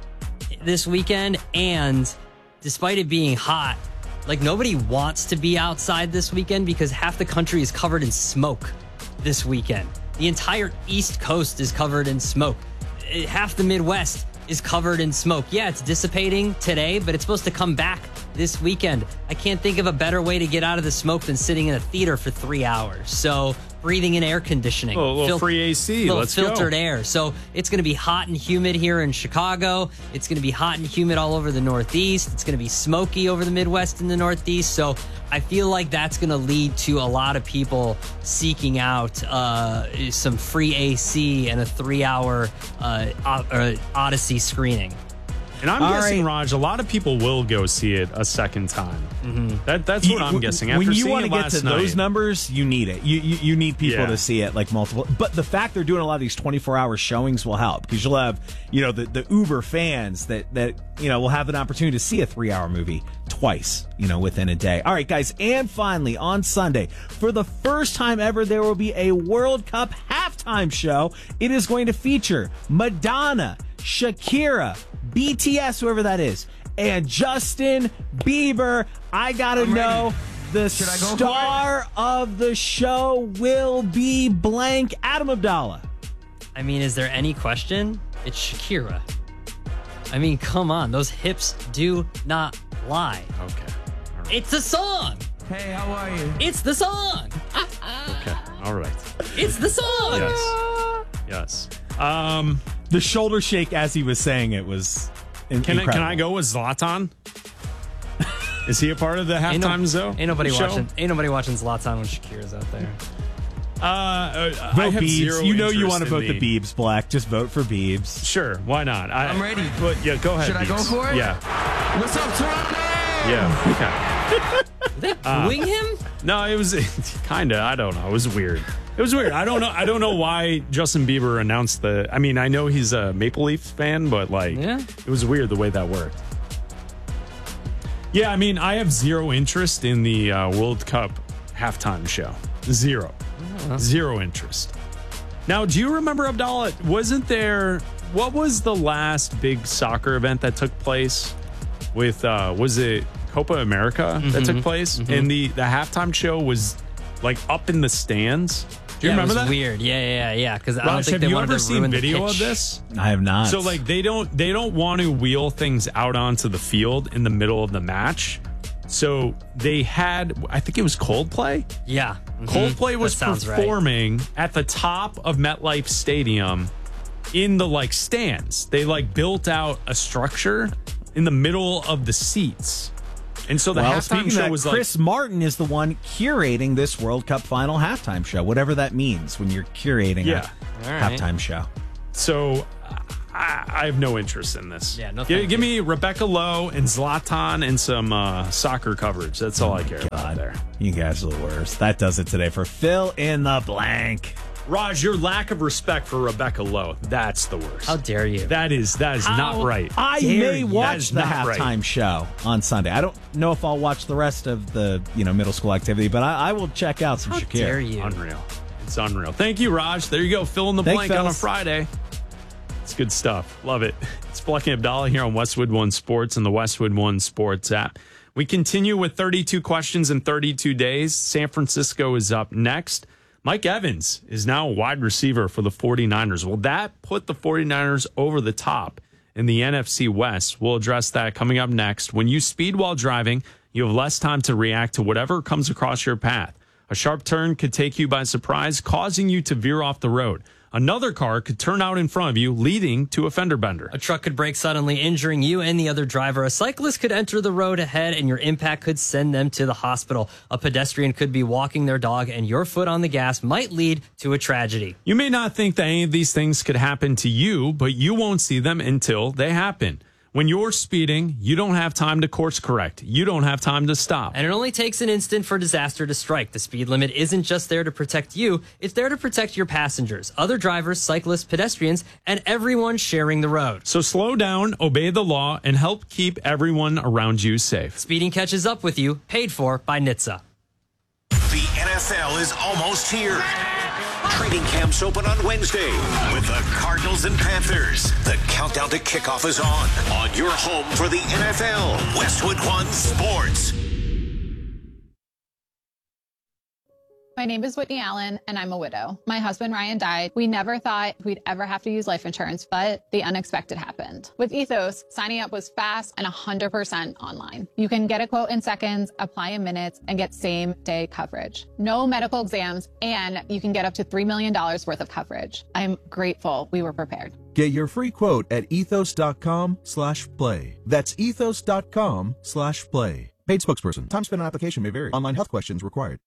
this weekend, and despite it being hot, like nobody wants to be outside this weekend because half the country is covered in smoke this weekend. The entire East Coast is covered in smoke. Half the Midwest is covered in smoke. Yeah, it's dissipating today, but it's supposed to come back this weekend. I can't think of a better way to get out of the smoke than sitting in a theater for three hours. So breathing in air conditioning. Oh, a little Fil- free A C. little Let's filtered go. air. So it's going to be hot and humid here in Chicago. It's going to be hot and humid all over the Northeast. It's going to be smoky over the Midwest and the Northeast. So I feel like that's going to lead to a lot of people seeking out uh, some free A C and a three-hour uh, o- Odyssey screening. And I'm All guessing, right. Raj, a lot of people will go see it a second time. Mm-hmm. That that's what I'm guessing. After when you seeing want it to get last to those night- numbers, you need it. You, you you need people Yeah. to see it like multiple. But the fact they're doing a lot of these twenty-four hour showings will help because you'll have you know the, the Uber fans that that you know will have an opportunity to see a three hour movie twice you know within a day. All right, guys, and finally on Sunday, for the first time ever, there will be a World Cup halftime show. It is going to feature Madonna, Shakira, B T S, whoever that is, and Justin Bieber. I gotta know the Should I go for star of the show will be blank. Adam Abdallah. I mean, is there any question? It's Shakira. I mean, come on. Those hips do not lie. Okay. It's the song. Hey, how are you? It's the song. Okay. All right. It's the song. Yes. Yes. Um, The shoulder shake as he was saying it was in- can I, incredible. can I go with Zlatan? Is he a part of the Ain't, no- halftime zone? ain't nobody show? watching. Ain't nobody watching Zlatan when Shakira's out there. Uh, uh, I Vote have Biebs. zero You know you interest want to in vote the Biebs, Black. Just vote for Biebs. Sure, why not? I, I'm ready. But yeah, go ahead. Should I go Biebs. for it? Yeah. What's up, Toronto? Yeah. Okay. Are they booing him? No, it was kind of. I don't know. It was weird. It was weird. I don't know. I don't know why Justin Bieber announced the. I mean, I know he's a Maple Leafs fan, but like, Yeah. it was weird the way that worked. Yeah, I mean, I have zero interest in the uh, World Cup halftime show. Zero. Uh-huh. Zero interest. Now, do you remember, Abdallah, wasn't there, what was the last big soccer event that took place with, uh, was it Copa America mm-hmm. that took place? Mm-hmm. And the, the halftime show was like up in the stands. Do you yeah, remember it was that? Weird. Yeah, yeah, yeah. Because I Raj, don't think have they you wanted ever to seen ruin video the of pitch. this? I have not. So like they don't they don't want to wheel things out onto the field in the middle of the match. So they had, I think it was Coldplay. Yeah, mm-hmm. Coldplay was performing right. at the top of MetLife Stadium in the like stands. They like built out a structure in the middle of the seats. And so the well, halftime show that, was Chris like, Martin is the one curating this World Cup final halftime show, whatever that means when you're curating yeah. a right. halftime show. So I, I have no interest in this. Yeah, no. Give, give me Rebecca Lowe and Zlatan and some uh, soccer coverage. That's all oh I care God. about there. You guys are the worst. That does it today for Fill in the Blank. Raj, your lack of respect for Rebecca Lowe, that's the worst. How dare you? That is that is How not right. I dare may you. watch the halftime right. show on Sunday. I don't know if I'll watch the rest of the you know middle school activity, but I, I will check out some How Shakira. Dare you? Unreal. It's unreal. Thank you, Raj. There you go. Fill in the Thanks, blank fellas. on a Friday. It's good stuff. Love it. It's Black and Abdallah here on Westwood One Sports and the Westwood One Sports app. We continue with thirty-two questions in thirty-two days. San Francisco is up next. Mike Evans is now a wide receiver for the 49ers. Will that put the 49ers over the top in the N F C West? We'll address that coming up next. When you speed while driving, you have less time to react to whatever comes across your path. A sharp turn could take you by surprise, causing you to veer off the road. Another car could turn out in front of you, leading to a fender bender. A truck could brake suddenly, injuring you and the other driver. A cyclist could enter the road ahead, and your impact could send them to the hospital. A pedestrian could be walking their dog, and your foot on the gas might lead to a tragedy. You may not think that any of these things could happen to you, but you won't see them until they happen. When you're speeding, you don't have time to course correct. You don't have time to stop. And it only takes an instant for disaster to strike. The speed limit isn't just there to protect you. It's there to protect your passengers, other drivers, cyclists, pedestrians, and everyone sharing the road. So slow down, obey the law, and help keep everyone around you safe. Speeding catches up with you, paid for by N H T S A. The N F L is almost here. Training camps open on Wednesday with the Cardinals and Panthers. The countdown to kickoff is on. On your home for the N F L, Westwood One Sports. My name is Whitney Allen, and I'm a widow. My husband, Ryan, died. We never thought we'd ever have to use life insurance, but the unexpected happened. With Ethos, signing up was fast and one hundred percent online. You can get a quote in seconds, apply in minutes, and get same-day coverage. No medical exams, and you can get up to three million dollars worth of coverage. I'm grateful we were prepared. Get your free quote at ethos.com slash play. That's ethos.com slash play. Paid spokesperson. Time spent on application may vary. Online health questions required.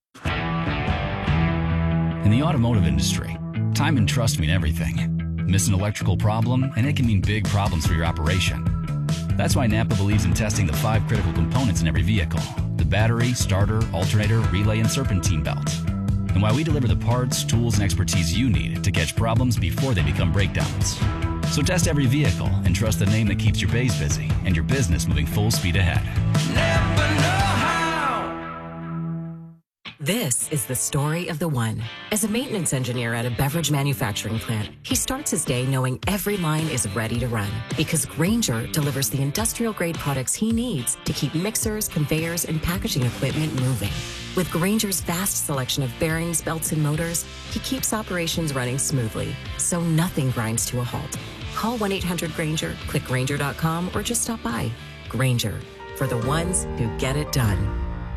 In the automotive industry, time and trust mean everything. Miss an electrical problem, and it can mean big problems for your operation. That's why Napa believes in testing the five critical components in every vehicle: the battery, starter, alternator, relay, and serpentine belt. And why we deliver the parts, tools, and expertise you need to catch problems before they become breakdowns. So test every vehicle and trust the name that keeps your bays busy and your business moving full speed ahead. Never know how. This is the story of the one. As a maintenance engineer at a beverage manufacturing plant, he starts his day knowing every line is ready to run because Grainger delivers the industrial-grade products he needs to keep mixers, conveyors, and packaging equipment moving. With Grainger's vast selection of bearings, belts, and motors, he keeps operations running smoothly, so nothing grinds to a halt. Call one eight hundred Grainger, click Grainger dot com, or just stop by. Grainger, for the ones who get it done.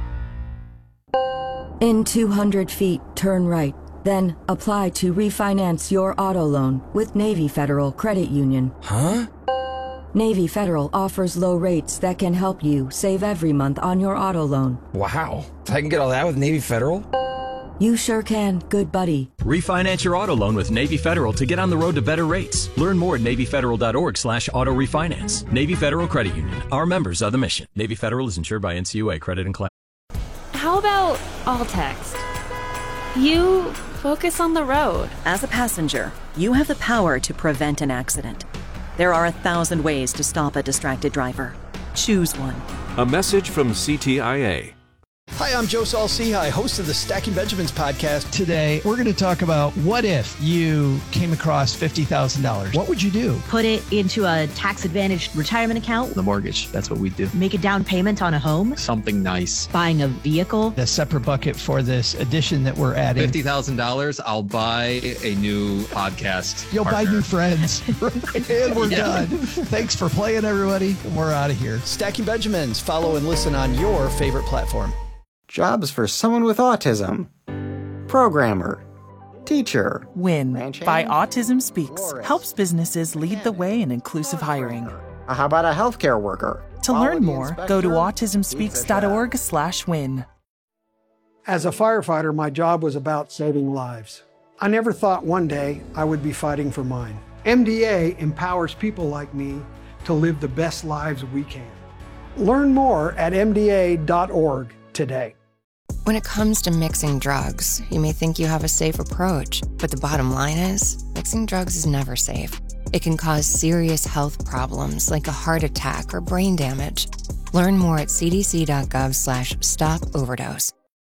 In two hundred feet, turn right. Then apply to refinance your auto loan with Navy Federal Credit Union. Huh? Navy Federal offers low rates that can help you save every month on your auto loan. Wow. I can get all that with Navy Federal? You sure can, good buddy. Refinance your auto loan with Navy Federal to get on the road to better rates. Learn more at NavyFederal.org slash auto refinance. Navy Federal Credit Union. Our members are the mission. Navy Federal is insured by N C U A Credit and Class. How about all text? You focus on the road. As a passenger, you have the power to prevent an accident. There are a thousand ways to stop a distracted driver. Choose one. A message from C T I A. Hi, I'm Joe Saul-Sehy, host of the Stacking Benjamins podcast. Today, we're going to talk about what if you came across fifty thousand dollars. What would you do? Put it into a tax-advantaged retirement account. The mortgage, that's what we do. Make a down payment on a home. Something nice. Buying a vehicle. A separate bucket for this addition that we're adding. fifty thousand dollars, I'll buy a new podcast You'll partner. buy new friends. And we're Yeah. done. Thanks for playing, everybody. We're out of here. Stacking Benjamins. Follow and listen on your favorite platform. Jobs for someone with autism. Programmer. Teacher. WIN by Autism Speaks helps businesses lead the way in inclusive hiring. How about a healthcare worker? To learn more, go to autism speaks dot org slash win. As a firefighter, my job was about saving lives. I never thought one day I would be fighting for mine. M D A empowers people like me to live the best lives we can. Learn more at M D A dot org today. When it comes to mixing drugs, you may think you have a safe approach, but the bottom line is, mixing drugs is never safe. It can cause serious health problems like a heart attack or brain damage. Learn more at c d c dot gov slash stop overdose.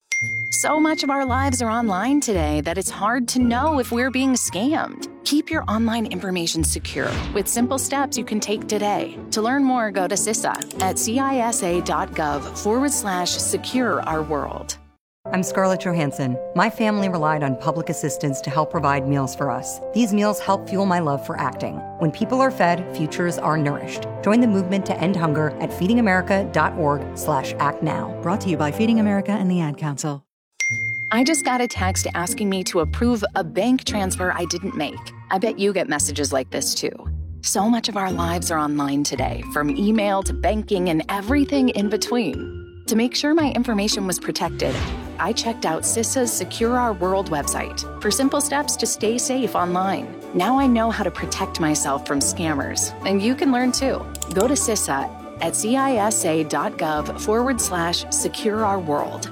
So much of our lives are online today that it's hard to know if we're being scammed. Keep your online information secure with simple steps you can take today. To learn more, go to C I S A at C I S A dot gov forward slash secure our world. I'm Scarlett Johansson. My family relied on public assistance to help provide meals for us. These meals help fuel my love for acting. When people are fed, futures are nourished. Join the movement to end hunger at feeding america dot org slash act now. Brought to you by Feeding America and the Ad Council. I just got a text asking me to approve a bank transfer I didn't make. I bet you get messages like this too. So much of our lives are online today, from email to banking and everything in between. To make sure my information was protected, I checked out C I S A's Secure Our World website for simple steps to stay safe online. Now I know how to protect myself from scammers, and you can learn too. Go to C I S A at C I S A dot gov forward slash secure our world.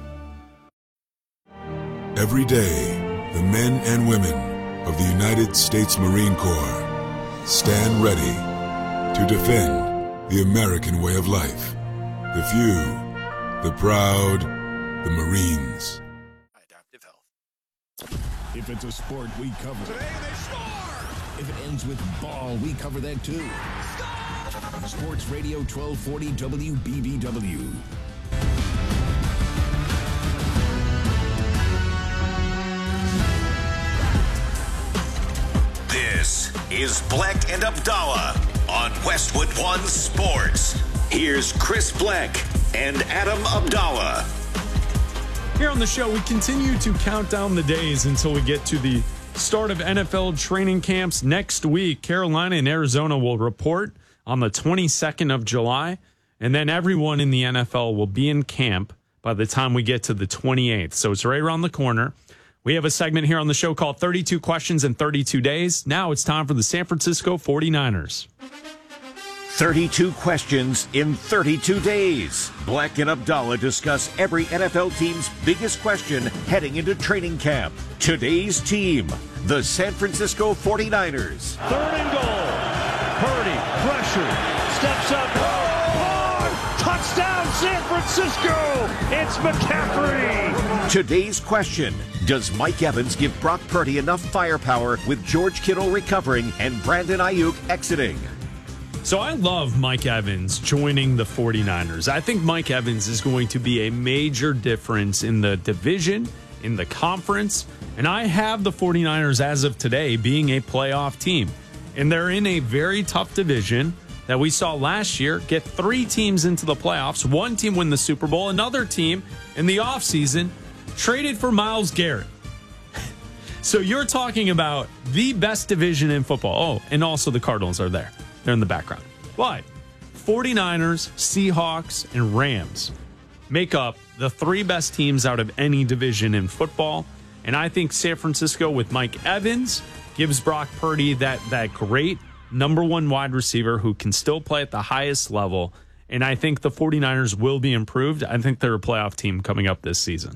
Every day, the men and women of the United States Marine Corps stand ready to defend the American way of life. The few, the proud, the Marines. If it's a sport, we cover it. Today they score! If it ends with ball, we cover that too. Score! Sports Radio twelve forty W B B W. This is Bleck and Abdallah on Westwood One Sports. Here's Chris Bleck and Adam Abdallah. Here on the show, we continue to count down the days until we get to the start of N F L training camps next week. Carolina and Arizona will report on the twenty-second of July, and then everyone in the N F L will be in camp by the time we get to the twenty-eighth. So it's right around the corner. We have a segment here on the show called thirty-two Questions in thirty-two Days. Now it's time for the San Francisco forty-niners. thirty-two questions in thirty-two days. Bleck and Abdallah discuss every N F L team's biggest question heading into training camp. Today's team, the San Francisco forty-niners. Third and goal. Purdy, pressure, steps up. Oh, touchdown, San Francisco. It's McCaffrey. Today's question, does Mike Evans give Brock Purdy enough firepower with George Kittle recovering and Brandon Ayuk exiting? So I love Mike Evans joining the forty-niners. I think Mike Evans is going to be a major difference in the division, in the conference, and I have the forty-niners as of today being a playoff team. And they're in a very tough division that we saw last year get three teams into the playoffs, one team win the Super Bowl, another team in the offseason traded for Myles Garrett. So you're talking about the best division in football. Oh, and also the Cardinals are there. They're in the background. But forty-niners, Seahawks, and Rams make up the three best teams out of any division in football. And I think San Francisco with Mike Evans gives Brock Purdy that, that great number one wide receiver who can still play at the highest level. And I think the forty-niners will be improved. I think they're a playoff team coming up this season.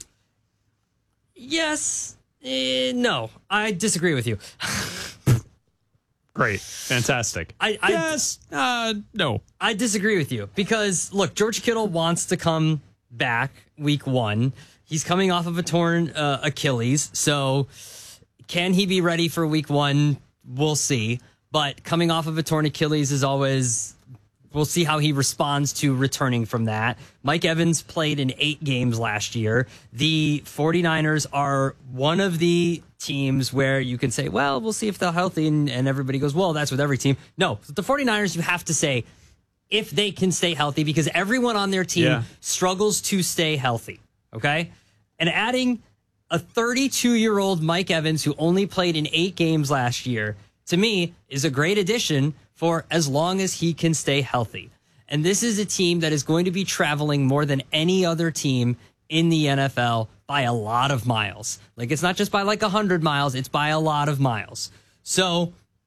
Yes. Uh, no, I disagree with you. Great. Fantastic. I, I yes. Uh, no. I disagree with you because, look, George Kittle wants to come back week one. He's coming off of a torn uh, Achilles. So can he be ready for week one? We'll see. But coming off of a torn Achilles is always, we'll see how he responds to returning from that. Mike Evans played in eight games last year. The 49ers are one of the teams where you can say, well, we'll see if they're healthy, and, and everybody goes, well, that's with every team. No, the 49ers, you have to say if they can stay healthy, because everyone on their team yeah. struggles to stay healthy, okay? And adding a thirty-two-year-old Mike Evans who only played in eight games last year, to me, is a great addition for as long as he can stay healthy. And this is a team that is going to be traveling more than any other team in the N F L by a lot of miles. Like, it's not just by like one hundred miles, it's by a lot of miles. So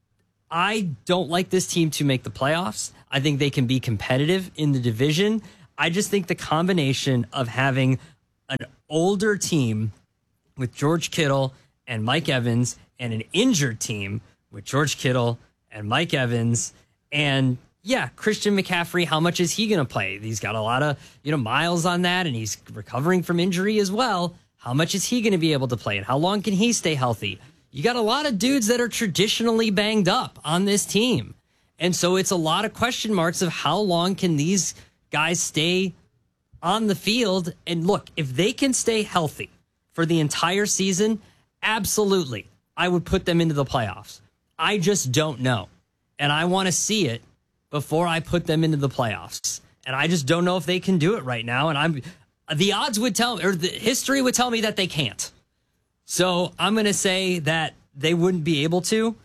I don't like this team to make the playoffs. I think they can be competitive in the division. I just think the combination of having an older team with George Kittle and Mike Evans and an injured team with George Kittle and Mike Evans and yeah, Christian McCaffrey, how much is he going to play? He's got a lot of, you know, miles on that, and he's recovering from injury as well. How much is he going to be able to play, and how long can he stay healthy? You got a lot of dudes that are traditionally banged up on this team. And so it's a lot of question marks of how long can these guys stay on the field. And look, if they can stay healthy for the entire season, absolutely, I would put them into the playoffs. I just don't know. And I want to see it before I put them into the playoffs. And I just don't know if they can do it right now. And I'm the odds would tell me, or the history would tell me that they can't. So I'm going to say that they wouldn't be able to.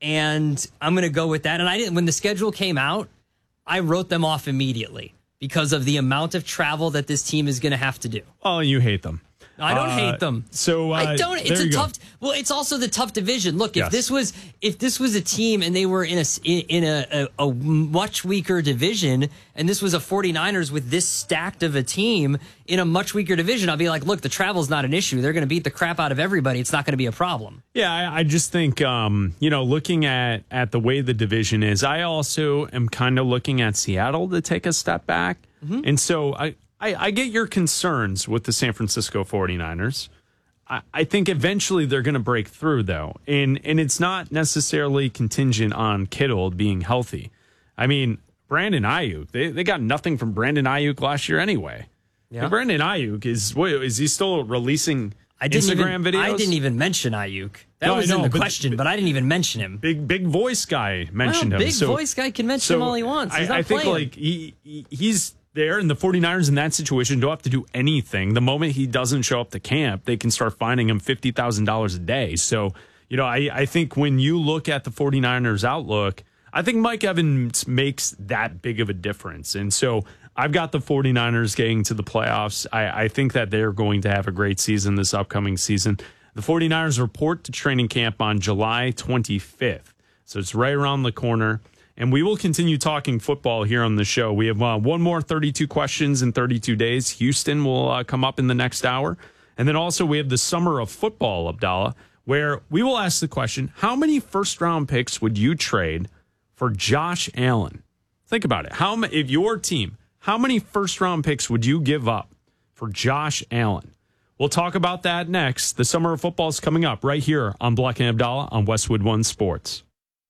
And I'm going to go with that. And I didn't, when the schedule came out, I wrote them off immediately because of the amount of travel that this team is going to have to do. Oh, you hate them. I don't uh, much them. So uh, I don't. It's a tough. Go. Well, it's also the tough division. Look, if yes. this was if this was a team and they were in a in a, a, a much weaker division, and this was a 49ers with this stacked of a team in a much weaker division, I'll be like, look, the travel's not an issue. They're going to beat the crap out of everybody. It's not going to be a problem. Yeah, I, I just think um, you know, looking at at the way the division is, I also am kind of looking at Seattle to take a step back, mm-hmm. and so I. I, I get your concerns with the San Francisco 49ers. I, I think eventually they're going to break through, though. And and it's not necessarily contingent on Kittle being healthy. I mean, Brandon Ayuk, they, they got nothing from Brandon Ayuk last year anyway. Yeah. And Brandon Ayuk, is wait, is he still releasing I didn't Instagram even, videos? I didn't even mention Ayuk. That no, was know, in the but, question, but, but I didn't even mention him. Big big voice guy mentioned well, him. Big so, voice guy can mention so him all he wants. He's I, not I think playing. like he, he he's... there, and the 49ers in that situation don't have to do anything. The moment he doesn't show up to camp, they can start fining him fifty thousand dollars a day. So, you know, I, I think when you look at the 49ers outlook, I think Mike Evans makes that big of a difference. And so I've got the 49ers getting to the playoffs. I, I think that they're going to have a great season this upcoming season. The 49ers report to training camp on July twenty-fifth. So it's right around the corner. And we will continue talking football here on the show. We have uh, one more thirty-two questions in thirty-two days. Houston will uh, come up in the next hour. And then also we have the summer of football, Abdallah, where we will ask the question, how many first-round picks would you trade for Josh Allen? Think about it. How if your team, how many first-round picks would you give up for Josh Allen? We'll talk about that next. The summer of football is coming up right here on Black and Abdallah on Westwood One Sports.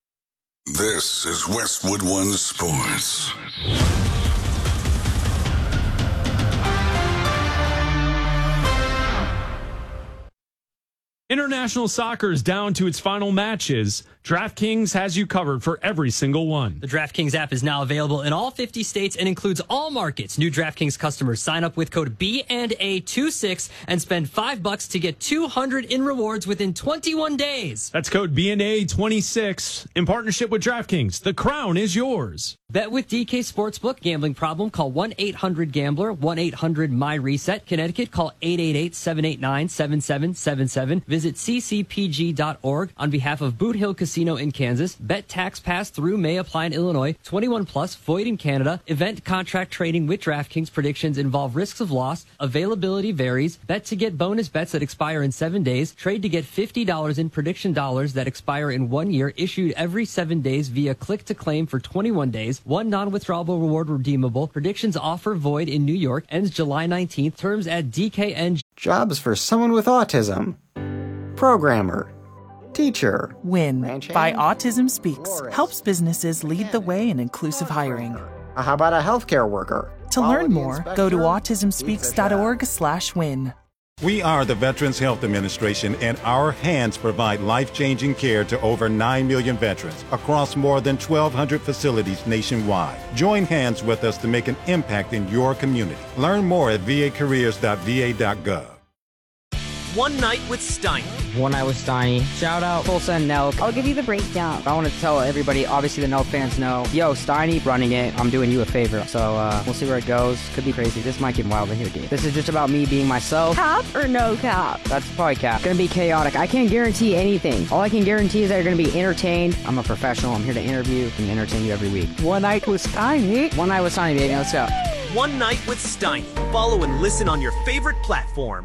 This is Westwood One Sports. International soccer is down to its final matches. DraftKings has you covered for every single one. The DraftKings app is now available in all fifty states and includes all markets. New DraftKings customers sign up with code B and A twenty-six and spend five bucks to get two hundred in rewards within twenty-one days. That's code B and A twenty-six in partnership with DraftKings. The crown is yours. Bet with D K Sportsbook. Gambling problem? Call one eight hundred gambler, one eight hundred my reset. Connecticut, call eight eight eight, seven eight nine, seven seven seven seven. Visit c c p g dot org on behalf of Boot Hill Casino Casino in Kansas. Bet tax pass through may apply in Illinois. twenty-one plus, void in Canada. Event contract trading with DraftKings. Predictions involve risks of loss. Availability varies. Bet to get bonus bets that expire in seven days. Trade to get fifty dollars in prediction dollars that expire in one year. Issued every seven days via click to claim for twenty-one days. One non-withdrawable reward redeemable. Predictions offer void in New York. Ends July nineteenth. Terms at D K N. Jobs for someone with autism. Programmer. Teacher. WIN by Autism Speaks helps businesses lead the way in inclusive hiring. How about a healthcare worker? To learn more, go to autism speaks dot org slash win. We are the Veterans Health Administration, and our hands provide life-changing care to over nine million veterans across more than twelve hundred facilities nationwide. Join hands with us to make an impact in your community. Learn more at v a careers dot v a dot gov. One Night with Steiny. One Night with Steiny. Shout out Tulsa and Nelk. I'll give you the breakdown. I want to tell everybody, obviously the Nelk fans know, yo, Steiny running it, I'm doing you a favor. So uh, we'll see where it goes. Could be crazy. This might get wild in here, dude. This is just about me being myself. Cap or no cap? That's probably cap. Gonna be chaotic. I can't guarantee anything. All I can guarantee is that you're gonna be entertained. I'm a professional. I'm here to interview and entertain you every week. One Night with Steiny. One Night with Steiny, baby. Let's go. One Night with Steiny. Follow and listen on your favorite platform.